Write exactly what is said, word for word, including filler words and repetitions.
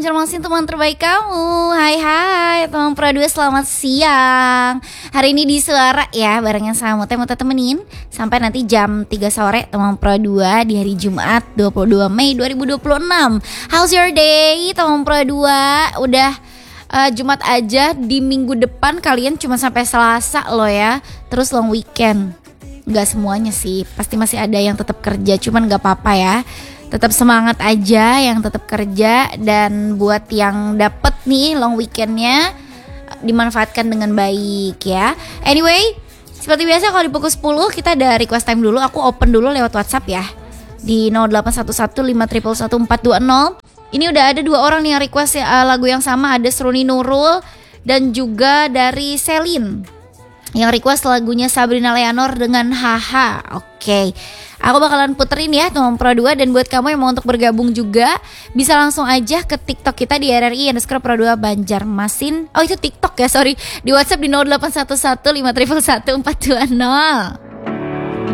Banjarmasin, teman terbaik kamu. Hai hai teman Pro dua, selamat siang. Hari ini di Suara ya, barengan sama Teh mau temenin sampai nanti jam tiga sore teman Pro dua di hari Jumat dua puluh dua Mei dua ribu dua puluh enam. How's your day teman Pro dua? Udah uh, Jumat aja, di minggu depan kalian cuma sampai Selasa loh ya. Terus long weekend. Gak semuanya sih, pasti masih ada yang tetap kerja, cuman gak apa-apa ya. Tetap semangat aja yang tetap kerja, dan buat yang dapet nih long weekendnya dimanfaatkan dengan baik ya. Anyway, seperti biasa kalau di pukul sepuluh kita ada request time dulu. Aku open dulu lewat WhatsApp ya di nol delapan satu satu lima satu satu empat dua nol. Ini udah ada dua orang nih yang request ya, lagu yang sama. Ada Seruni Nurul dan juga dari Selin yang request lagunya Sabrina Leonor dengan Haha. Oke, aku bakalan puterin ya teman Pro dua. Dan buat kamu yang mau untuk bergabung juga, bisa langsung aja ke TikTok kita di R R I underscore Pro dua Banjarmasin. Oh itu TikTok ya, sorry. Di WhatsApp di nol delapan satu satu lima satu satu empat dua nol.